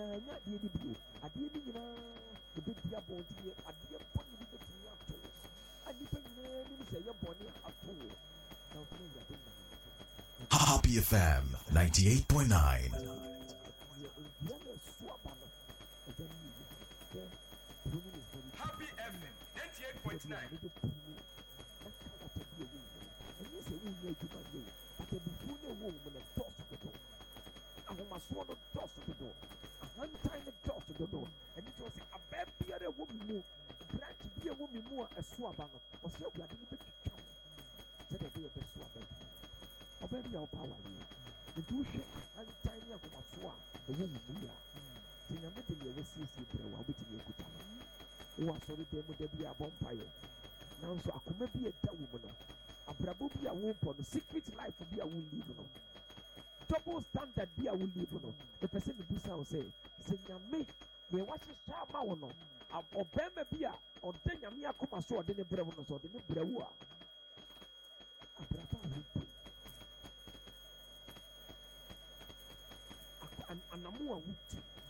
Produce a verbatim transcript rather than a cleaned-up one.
na nya de di bio ade ni nyina de be dia bon tie ade boni bi betumi ato ade pe nyina ni se ye boni ato na ko ya de na Happy F M ninety-eight point nine. Happy F M ninety-eight point nine. Already our power. The two shake and tiny of my swat, the woman here. Tinamati, you will see the prayer with you. Who are sorry, they would be a bonfire. Now, so I could be a dead woman. A bravo be a womb on the secret life of be a wound live. Double standard be a wound live. The person in this house say, Sing me, watch a sharp mountain. Or Bama Bia, or then Yamia come a sword in the bravo or the Brewa. A bravo. And I'm more